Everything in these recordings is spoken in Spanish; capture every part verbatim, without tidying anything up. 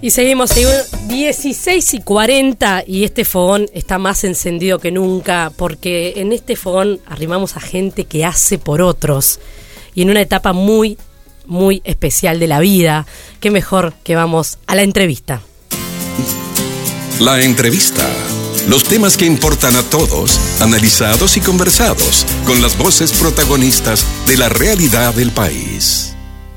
Y seguimos, seguimos dieciséis y cuarenta y este fogón está más encendido que nunca porque en este fogón arrimamos a gente que hace por otros y en una etapa muy, muy especial de la vida. Qué mejor que vamos a la entrevista. La entrevista. Los temas que importan a todos, analizados y conversados con las voces protagonistas de la realidad del país.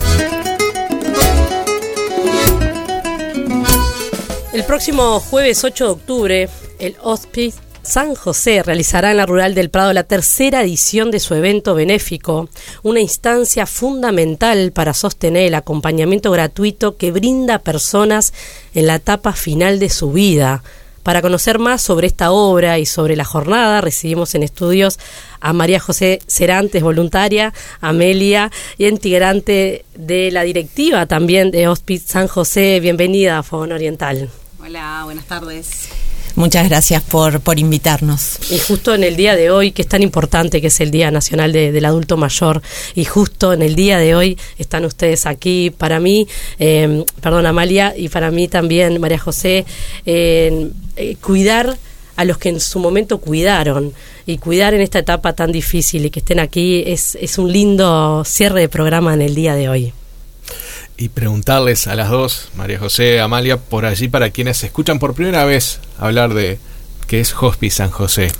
El próximo jueves ocho de octubre, el Hospice San José realizará en la Rural del Prado la tercera edición de su evento benéfico, una instancia fundamental para sostener el acompañamiento gratuito que brinda a personas en la etapa final de su vida. Para conocer más sobre esta obra y sobre la jornada, recibimos en estudios a María José Serantes, voluntaria, Amelia, y integrante de la directiva también de Hospice San José. Bienvenida a Fogón Oriental. Hola, buenas tardes. Muchas gracias por, por invitarnos. Y justo en el día de hoy, que es tan importante, que es el Día Nacional de, del Adulto Mayor, y justo en el día de hoy están ustedes aquí. Para mí, eh, perdón, Amalia, y para mí también, María José, eh, eh, cuidar a los que en su momento cuidaron, y cuidar en esta etapa tan difícil y que estén aquí, es, es un lindo cierre de programa en el día de hoy. Y preguntarles a las dos, María José, Amalia, por allí para quienes escuchan por primera vez hablar de qué es Hospice San José.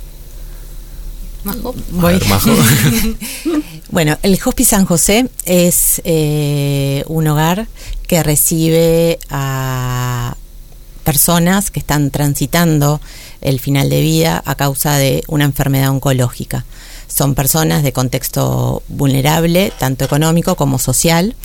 Majo. Voy. A ver, Majo. Bueno, el Hospice San José es eh, un hogar que recibe a personas que están transitando el final de vida a causa de una enfermedad oncológica. Son personas de contexto vulnerable, tanto económico como social,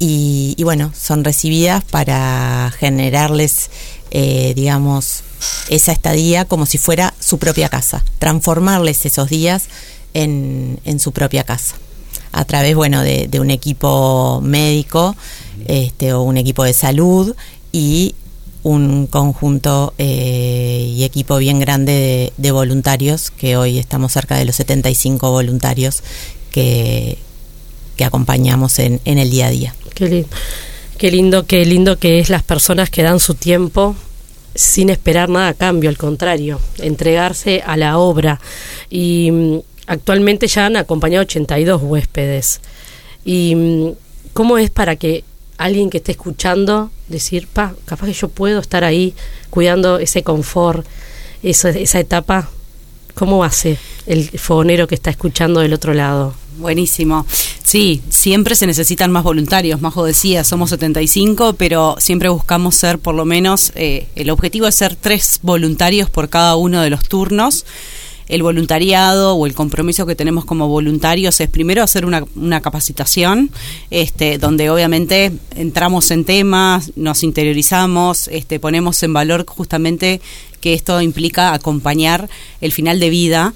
y, y bueno, son recibidas para generarles, eh, digamos, esa estadía como si fuera su propia casa, transformarles esos días en, en su propia casa, a través, bueno, de, de un equipo médico, este, o un equipo de salud y un conjunto eh, y equipo bien grande de, de voluntarios, que hoy estamos cerca de los setenta y cinco voluntarios que, que acompañamos en, en el día a día. Qué lindo, qué lindo, qué lindo que es las personas que dan su tiempo sin esperar nada a cambio, al contrario, entregarse a la obra. Y mm, actualmente ya han acompañado ochenta y dos huéspedes. Y mm, ¿cómo es para que alguien que esté escuchando decir, pa, capaz que yo puedo estar ahí cuidando ese confort, esa, esa etapa? ¿Cómo hace el fogonero que está escuchando del otro lado? Buenísimo. Sí, siempre se necesitan más voluntarios. Majo decía, somos setenta y cinco, pero siempre buscamos ser por lo menos, eh, el objetivo es ser tres voluntarios por cada uno de los turnos. El voluntariado o el compromiso que tenemos como voluntarios es primero hacer una, una capacitación, este, donde obviamente entramos en temas, nos interiorizamos, este, ponemos en valor justamente que esto implica acompañar el final de vida,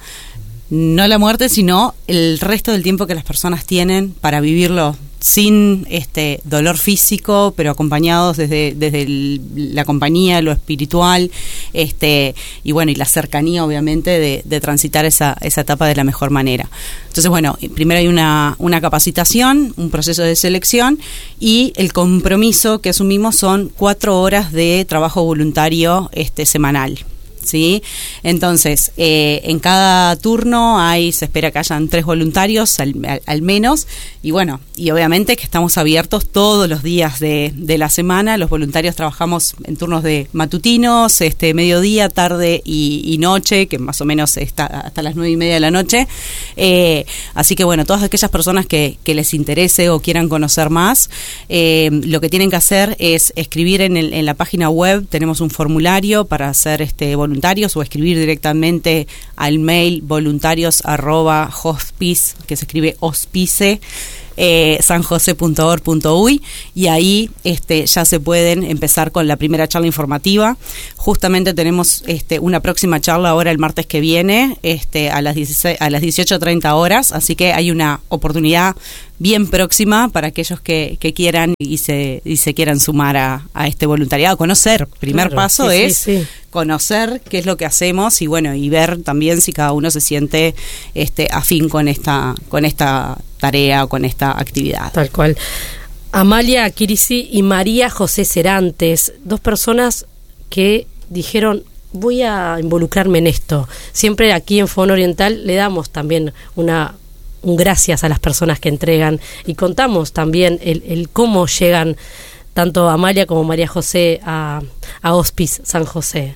no la muerte, sino el resto del tiempo que las personas tienen para vivirlo sin este dolor físico, pero acompañados desde desde el, la compañía, lo espiritual, este y bueno, y la cercanía obviamente de, de transitar esa esa etapa de la mejor manera. Entonces, bueno, primero hay una una capacitación, un proceso de selección, y el compromiso que asumimos son cuatro horas de trabajo voluntario este semanal. ¿Sí? Entonces, eh, en cada turno hay, se espera que hayan tres voluntarios al, al, al menos, y bueno, y obviamente que estamos abiertos todos los días de, de la semana. Los voluntarios trabajamos en turnos de matutinos, este mediodía, tarde y, y noche, que más o menos está hasta las nueve y media de la noche. Eh, así que bueno, todas aquellas personas que, que les interese o quieran conocer más, eh, lo que tienen que hacer es escribir en, el, en la página web. Tenemos un formulario para hacer este voluntarios o escribir directamente al mail voluntarios arroba hospice, que se escribe hospice, eh, sanjose punto org punto uy, y ahí este ya se pueden empezar con la primera charla informativa. Justamente tenemos este una próxima charla ahora el martes que viene, este a las dieciséis, a las dieciocho treinta horas, así que hay una oportunidad bien próxima para aquellos que, que quieran y se y se quieran sumar a, a este voluntariado, conocer. Primer claro, paso sí, es sí, sí. conocer qué es lo que hacemos y bueno, y ver también si cada uno se siente este afín con esta con esta tarea o con esta actividad. Tal cual. Amalia Kirisi y María José Serantes, dos personas que dijeron, voy a involucrarme en esto. Siempre aquí en Fogón Oriental le damos también una un gracias a las personas que entregan y contamos también el, el cómo llegan tanto Amalia como María José a, a Hospice San José.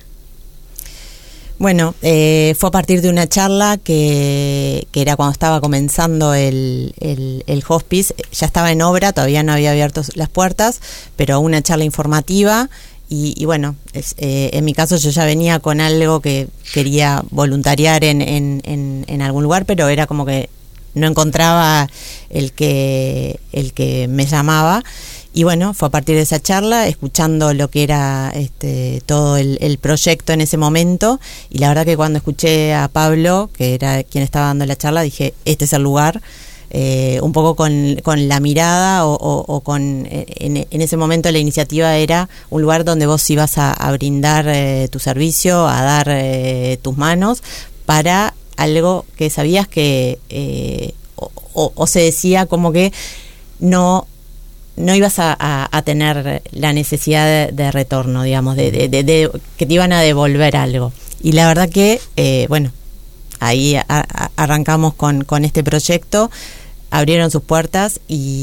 Bueno, eh, fue a partir de una charla que, que era cuando estaba comenzando el, el, el hospice. Ya estaba en obra, todavía no había abierto las puertas, pero una charla informativa. Y, y bueno, es, eh, en mi caso yo ya venía con algo que quería voluntariar en, en, en, en algún lugar, pero era como que no encontraba el que, el que me llamaba. Y bueno, fue a partir de esa charla, escuchando lo que era este, todo el, el proyecto en ese momento, y la verdad que cuando escuché a Pablo, que era quien estaba dando la charla, dije, este es el lugar, eh, un poco con, con la mirada o, o, o con, en, en ese momento la iniciativa era un lugar donde vos ibas a, a brindar eh, tu servicio, a dar eh, tus manos para algo que sabías que, eh, o, o, o se decía como que no... no ibas a, a, a tener la necesidad de, de retorno, digamos, de, de, de, de que te iban a devolver algo. Y la verdad que, eh, bueno, ahí a, a, arrancamos con, con este proyecto, abrieron sus puertas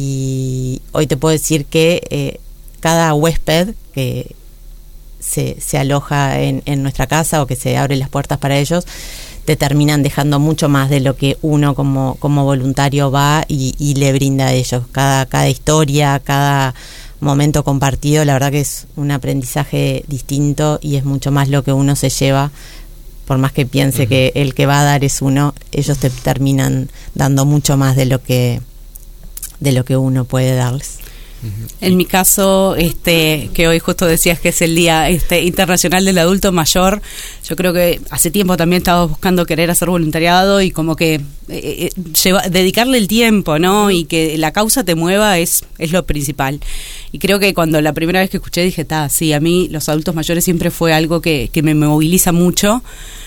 y hoy te puedo decir que eh, cada huésped que se, se aloja en, en nuestra casa o que se abren las puertas para ellos, te terminan dejando mucho más de lo que uno como, como voluntario va y, y le brinda a ellos. Cada, cada historia, cada momento compartido, la verdad que es un aprendizaje distinto y es mucho más lo que uno se lleva. Por más que piense uh-huh. que el que va a dar es uno, ellos te terminan dando mucho más de lo que, de lo que uno puede darles. En mi caso, este, que hoy justo decías que es el Día este, Internacional del Adulto Mayor, yo creo que hace tiempo también estaba buscando querer hacer voluntariado y como que eh, lleva, dedicarle el tiempo, ¿no? Y que la causa te mueva es, es lo principal. Y creo que cuando la primera vez que escuché dije, ta, sí, a mí los adultos mayores siempre fue algo que, que me moviliza mucho.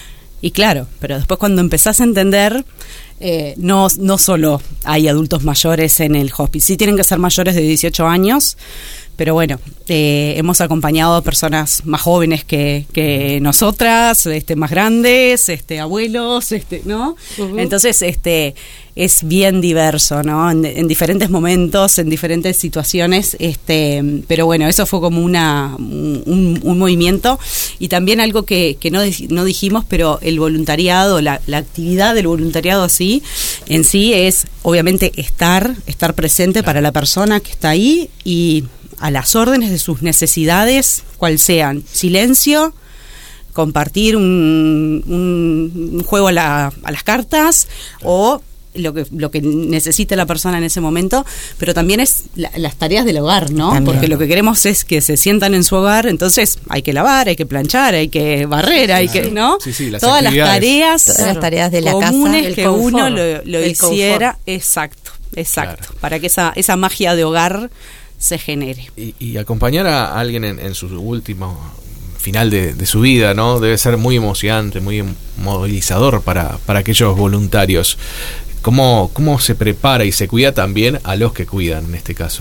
Y claro, pero después cuando empezás a entender... Eh, no, no solo hay adultos mayores en el hospice, sí tienen que ser mayores de dieciocho años, pero bueno, eh, hemos acompañado a personas más jóvenes que, que nosotras, este, más grandes, este, abuelos, este, ¿no? Uh-huh. Entonces, este, es bien diverso, ¿no? En, en diferentes momentos, en diferentes situaciones, este, pero bueno, eso fue como una un, un movimiento y también algo que, que no, no dijimos, pero el voluntariado, la, la actividad del voluntariado así, en sí es obviamente estar, estar presente para la persona que está ahí y a las órdenes de sus necesidades, cual sean silencio, compartir un, un, un juego a, la, a las cartas o lo que lo que necesite la persona en ese momento, pero también es la, las tareas del hogar, ¿no? También. Porque lo que queremos es que se sientan en su hogar, entonces hay que lavar, hay que planchar, hay que barrer, hay claro. que, ¿no? Sí, sí, las Todas las tareas, todas las tareas de la comunes casa, que confort, uno lo, lo hiciera, confort. exacto, exacto, Claro. para que esa esa magia de hogar se genere. Y, y acompañar a alguien en, en su último final de, de su vida, ¿no? Debe ser muy emocionante, muy movilizador para, para aquellos voluntarios. ¿Cómo, ¿Cómo se prepara y se cuida también a los que cuidan en este caso?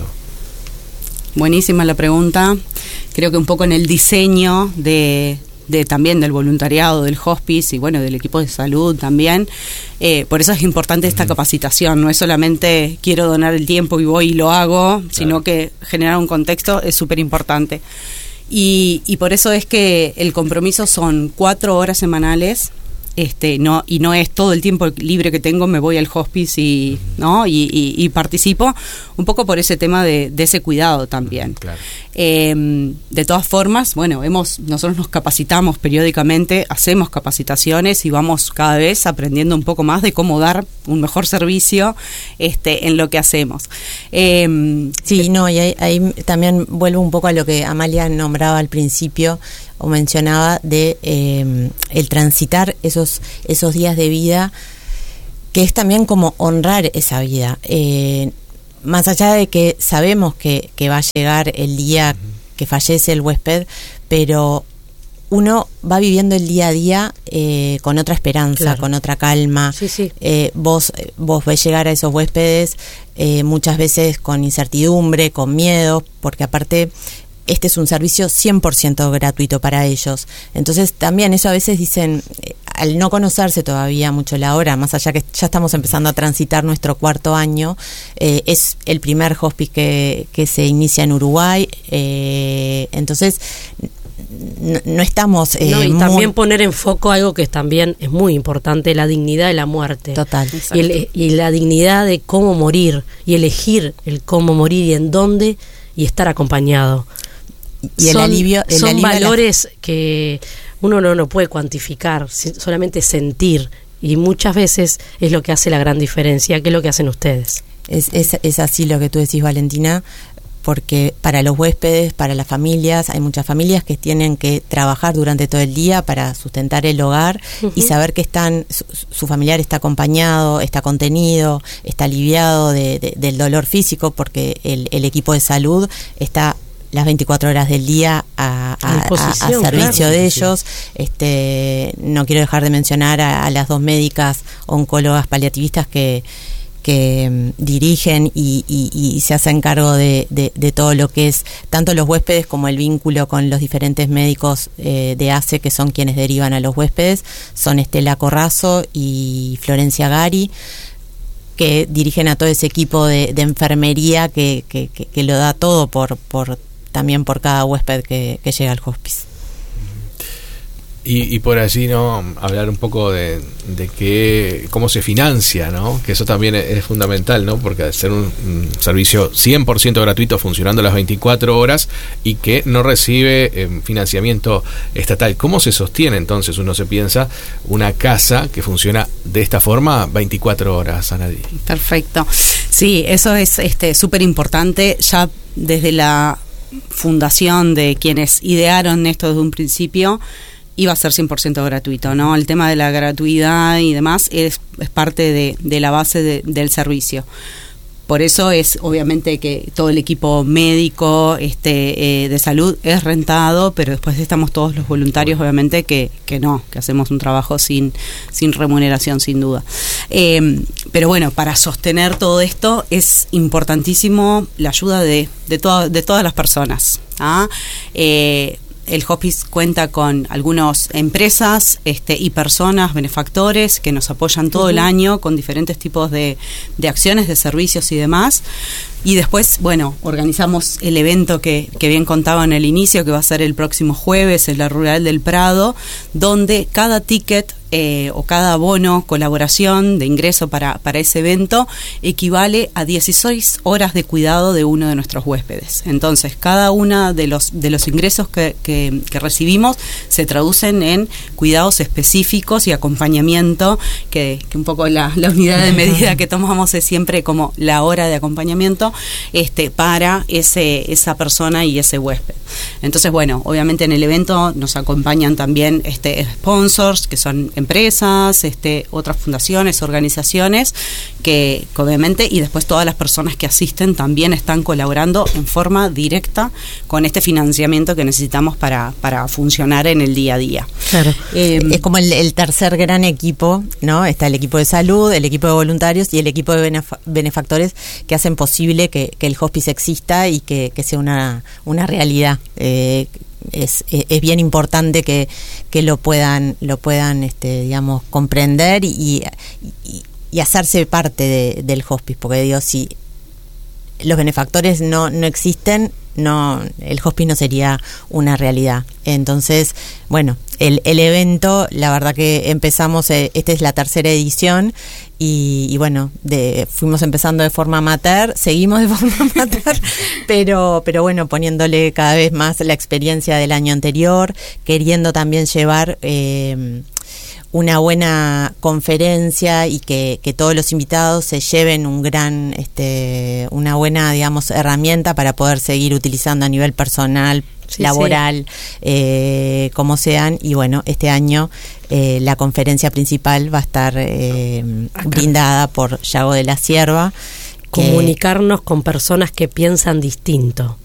Buenísima la pregunta. Creo que un poco en el diseño de, de también del voluntariado, del hospice y bueno, del equipo de salud también. Eh, por eso es importante esta uh-huh. capacitación. No es solamente quiero donar el tiempo y voy y lo hago, claro. sino que generar un contexto es súper importante. Y, y por eso es que el compromiso son cuatro horas semanales. Este, no, y no es todo el tiempo libre que tengo, me voy al hospice y, ¿no? y, y, y participo, un poco por ese tema de, de ese cuidado también. Claro. Eh, de todas formas, bueno, hemos nosotros nos capacitamos periódicamente, hacemos capacitaciones y vamos cada vez aprendiendo un poco más de cómo dar un mejor servicio este, en lo que hacemos. Eh, sí, no, y ahí, ahí también vuelvo un poco a lo que Amalia nombraba al principio, o mencionaba de eh, el transitar esos esos días de vida, que es también como honrar esa vida, eh, más allá de que sabemos que, que va a llegar el día que fallece el huésped, pero uno va viviendo el día a día eh, con otra esperanza, claro. con otra calma. Sí, sí. Eh, vos, vos ves llegar a esos huéspedes eh, muchas veces con incertidumbre, con miedo, porque aparte este es un servicio cien por ciento gratuito para ellos. Entonces también eso a veces dicen, eh, al no conocerse todavía mucho la hora, más allá que ya estamos empezando a transitar nuestro cuarto año, eh, es el primer hospice que, que se inicia en Uruguay, eh, entonces no, no estamos... Eh, no, y muy... también poner en foco algo que también es muy importante, la dignidad de la muerte. Total. Y, el, y la dignidad de cómo morir, y elegir el cómo morir y en dónde, y estar acompañado. Y el son, alivio, el son alivio valores la... que uno no lo puede cuantificar, solamente sentir, y muchas veces es lo que hace la gran diferencia, que es lo que hacen ustedes. Es, es, es así lo que tú decís, Valentina, porque para los huéspedes, para las familias, hay muchas familias que tienen que trabajar durante todo el día para sustentar el hogar uh-huh. y saber que están su, su familiar está acompañado, está contenido, está aliviado de, de, del dolor físico, porque el, el equipo de salud está las veinticuatro horas del día a, a, a, a servicio claro. de ellos. Este, no quiero dejar de mencionar a, a las dos médicas oncólogas paliativistas que, que um, dirigen y, y, y se hacen cargo de, de, de todo lo que es tanto los huéspedes como el vínculo con los diferentes médicos eh, de A C E, que son quienes derivan a los huéspedes. Son Estela Corrazo y Florencia Gari, que dirigen a todo ese equipo de, de enfermería que, que, que, que lo da todo por, por también por cada huésped que, que llega al hospice. Y, y por allí, ¿no? Hablar un poco de, de que, cómo se financia, ¿no? Que eso también es, es fundamental, ¿no? Porque al ser un, un servicio cien por ciento gratuito funcionando las veinticuatro horas y que no recibe eh, financiamiento estatal, ¿cómo se sostiene entonces? Uno se piensa una casa que funciona de esta forma veinticuatro horas, Anadí. Perfecto. Sí, eso es este súper importante. Ya desde la fundación de quienes idearon esto desde un principio, iba a ser cien por ciento gratuito, ¿no? El tema de la gratuidad y demás es, es parte de, de la base de, del servicio. Por eso es obviamente que todo el equipo médico este eh, de salud es rentado, pero después estamos todos los voluntarios obviamente que, que no, que hacemos un trabajo sin, sin remuneración sin duda. Eh, pero bueno, para sostener todo esto es importantísimo la ayuda de, de, to- de todas las personas. ¿ah? Eh, El hospice cuenta con algunas empresas este, y personas, benefactores, que nos apoyan todo uh-huh. el año con diferentes tipos de, de acciones, de servicios y demás. Y después, bueno, organizamos el evento que, que bien contaba en el inicio, que va a ser el próximo jueves en la Rural del Prado, donde cada ticket eh, o cada bono, colaboración de ingreso para, para ese evento equivale a dieciséis horas de cuidado de uno de nuestros huéspedes. Entonces, cada uno de los, de los ingresos que, que, que recibimos se traducen en cuidados específicos y acompañamiento, que, que un poco la, la unidad de medida que tomamos es siempre como la hora de acompañamiento este para ese esa persona y ese huésped. Entonces, bueno, obviamente en el evento nos acompañan también este sponsors, que son empresas, este otras fundaciones, organizaciones que, que obviamente, y después todas las personas que asisten también están colaborando en forma directa con este financiamiento que necesitamos para, para funcionar en el día a día. Claro. Eh, es como el, el tercer gran equipo, ¿no? Está el equipo de salud, el equipo de voluntarios y el equipo de benef- benefactores que hacen posible que, que el hospice exista y que, que sea una, una realidad. Eh, es, es bien importante que, que lo puedan, lo puedan este, digamos, comprender y, y, y hacerse parte de, del hospice, porque digo, si los benefactores no, no existen, no, el hospice no sería una realidad. Entonces, bueno, el, el evento, la verdad que empezamos, eh, esta es la tercera edición y, y bueno, de, fuimos empezando de forma amateur, seguimos de forma amateur, pero, pero bueno, poniéndole cada vez más la experiencia del año anterior, queriendo también llevar eh, una buena conferencia y que, que todos los invitados se lleven un gran, este, una buena, digamos, herramienta para poder seguir utilizando a nivel personal, sí, laboral, sí. Eh, como sean. Y bueno, este año eh, la conferencia principal va a estar eh, brindada por Yago de la Cierva. Comunicarnos eh, con personas que piensan distinto.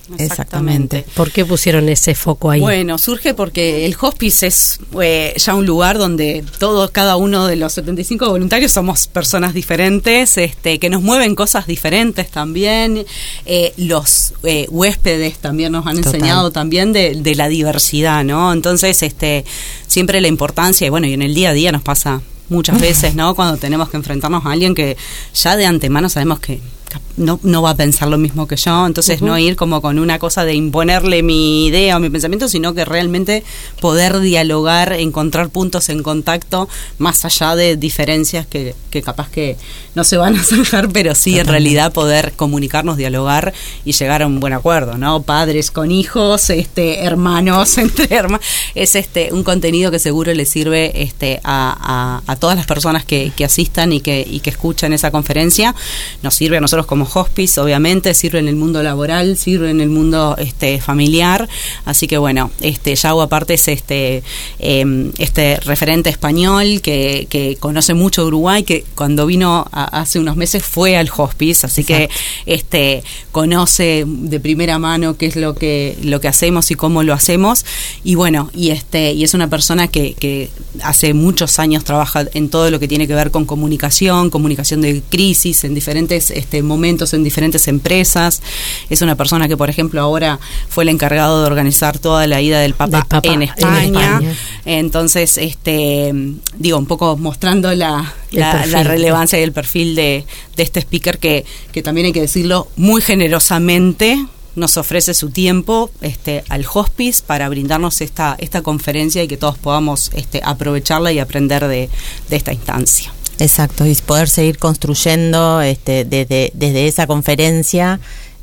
Exactamente. ¿Por qué pusieron ese foco ahí? Bueno, surge porque el hospice es eh, ya un lugar donde todos, cada uno de los setenta y cinco voluntarios somos personas diferentes, este, que nos mueven cosas diferentes también. Eh, los eh, huéspedes también nos han Total. enseñado también de, de la diversidad, ¿no? Entonces, este, siempre la importancia, y bueno, y en el día a día nos pasa muchas veces, ¿no? Cuando tenemos que enfrentarnos a alguien que ya de antemano sabemos que no, no va a pensar lo mismo que yo, entonces uh-huh. no ir como con una cosa de imponerle mi idea o mi pensamiento, sino que realmente poder dialogar, encontrar puntos en contacto más allá de diferencias que, que capaz que no se van a zanjar, pero sí en realidad poder comunicarnos, dialogar y llegar a un buen acuerdo, ¿no? Padres con hijos, este, hermanos entre hermanos, es este un contenido que seguro le sirve este a, a, a todas las personas que, que asistan y que, y que escuchan esa conferencia. Nos sirve a nosotros como hospice, obviamente, sirve en el mundo laboral, sirve en el mundo este familiar, así que bueno, este Yago aparte es este eh, este referente español que, que conoce mucho Uruguay, que cuando vino a, hace unos meses fue al hospice, así Exacto. que este conoce de primera mano qué es lo que lo que hacemos y cómo lo hacemos, y bueno, y este y es una persona que, que hace muchos años trabaja en todo lo que tiene que ver con comunicación, comunicación de crisis en diferentes este momentos en diferentes empresas. Es una persona que, por ejemplo, ahora fue el encargado de organizar toda la ida del Papa, del Papa en, España. en España. Entonces, este digo, un poco mostrando la, la, la relevancia y el perfil de, de este speaker que, que también hay que decirlo, muy generosamente nos ofrece su tiempo este al hospice para brindarnos esta, esta conferencia y que todos podamos este, aprovecharla y aprender de, de esta instancia. Exacto, y poder seguir construyendo este, desde, desde esa conferencia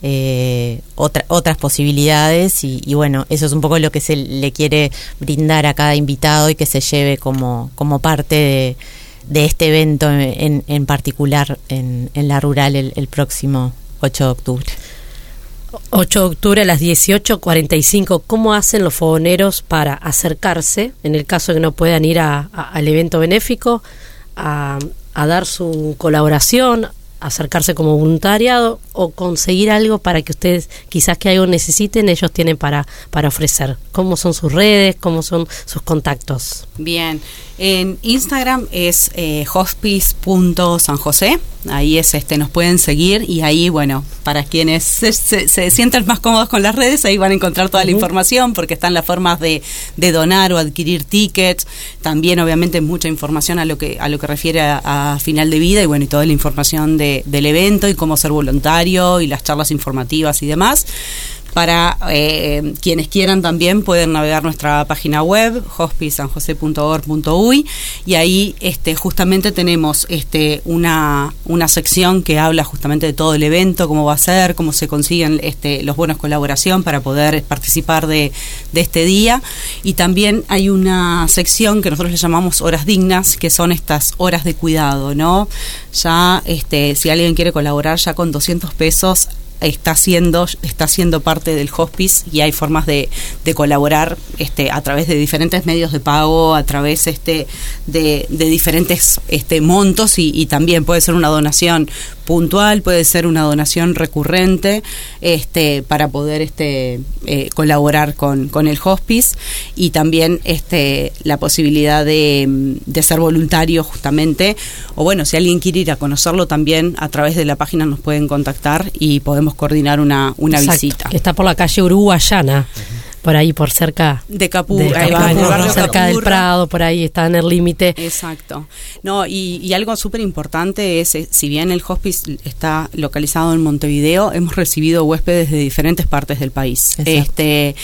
eh, otra, otras posibilidades y, y bueno, eso es un poco lo que se le quiere brindar a cada invitado y que se lleve como, como parte de, de este evento en, en particular en, en la rural el, el próximo ocho de octubre. ocho de octubre a las dieciocho cuarenta y cinco. ¿Cómo hacen los fogoneros para acercarse, en el caso de que no puedan ir a, a, al evento benéfico, A, a dar su colaboración, acercarse como voluntariado o conseguir algo para que ustedes, quizás que algo necesiten, ellos tienen para, para ofrecer? ¿Cómo son sus redes? ¿Cómo son sus contactos? Bien, en Instagram es eh, hospice punto san josé, ahí es este nos pueden seguir y ahí, bueno, para quienes se, se, se sientan más cómodos con las redes, ahí van a encontrar toda uh-huh. la información, porque están las formas de, de donar o adquirir tickets, también obviamente mucha información a lo que a lo que refiere a, a final de vida y bueno, y toda la información de, del evento y cómo ser voluntario y las charlas informativas y demás. Para eh, quienes quieran también pueden navegar nuestra página web hospice san josé punto org punto uy y ahí este justamente tenemos este una una sección que habla justamente de todo el evento, cómo va a ser, cómo se consiguen este los bonos colaboración para poder participar de, de este día, y también hay una sección que nosotros le llamamos horas dignas, que son estas horas de cuidado, ¿no? Ya este si alguien quiere colaborar ya con doscientos pesos está siendo está siendo parte del hospice y hay formas de, de colaborar este a través de diferentes medios de pago, a través este de, de diferentes este montos y, y también puede ser una donación puntual, puede ser una donación recurrente este para poder este eh, colaborar con, con el hospice, y también este la posibilidad de, de ser voluntario justamente, o bueno, si alguien quiere ir a conocerlo también a través de la página nos pueden contactar y podemos coordinar una, una visita. Está por la calle Uruguayana, uh-huh. por ahí por cerca de Capur, de ahí Capur, va, no, cerca Capur. Del Prado, por ahí está en el límite. Exacto. No, y, y algo súper importante es, si bien el hospice está localizado en Montevideo, hemos recibido huéspedes de diferentes partes del país. Exacto. Este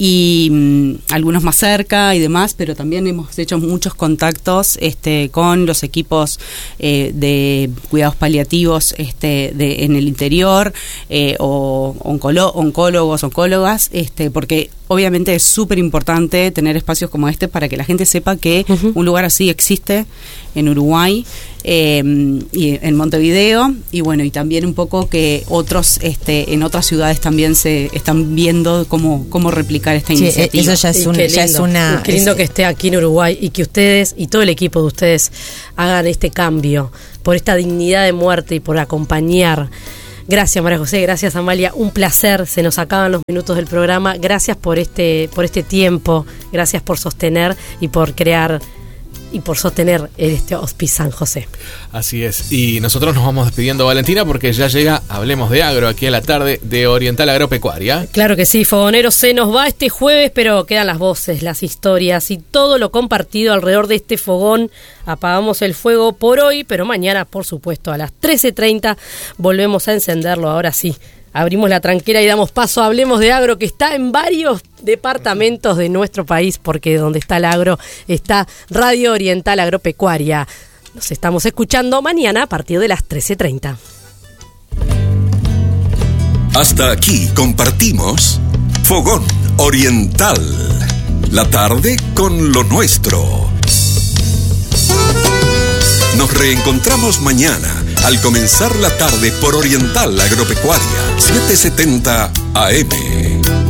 y mm, algunos más cerca y demás, pero también hemos hecho muchos contactos este con los equipos eh, de cuidados paliativos este de en el interior eh, o oncolo- oncólogos, oncólogas, este porque obviamente es súper importante tener espacios como este para que la gente sepa que uh-huh. un lugar así existe en Uruguay eh, y en Montevideo, y bueno, y también un poco que otros este en otras ciudades también se están viendo cómo cómo replicar esta sí, iniciativa. Eso ya es, un, ya es una... Qué lindo es, que esté aquí en Uruguay y que ustedes y todo el equipo de ustedes hagan este cambio por esta dignidad de muerte y por acompañar Gracias, María José, gracias, Amalia, un placer, se nos acaban los minutos del programa, gracias por este, por este tiempo, gracias por sostener y por crear y por sostener este Hospice San José. Así es, y nosotros nos vamos despidiendo, Valentina, porque ya llega Hablemos de Agro aquí a la tarde de Oriental Agropecuaria. Claro que sí, Fogoneros, se nos va este jueves, pero quedan las voces, las historias y todo lo compartido alrededor de este fogón. Apagamos el fuego por hoy, pero mañana, por supuesto, a las trece treinta volvemos a encenderlo, ahora sí. Abrimos la tranquera y damos paso a Hablemos de Agro, que está en varios departamentos de nuestro país, porque donde está el agro está Radio Oriental Agropecuaria. Nos estamos escuchando mañana a partir de las trece treinta. Hasta aquí compartimos Fogón Oriental, la tarde con lo nuestro. Nos reencontramos mañana al comenzar la tarde por Oriental Agropecuaria, setecientos setenta A M.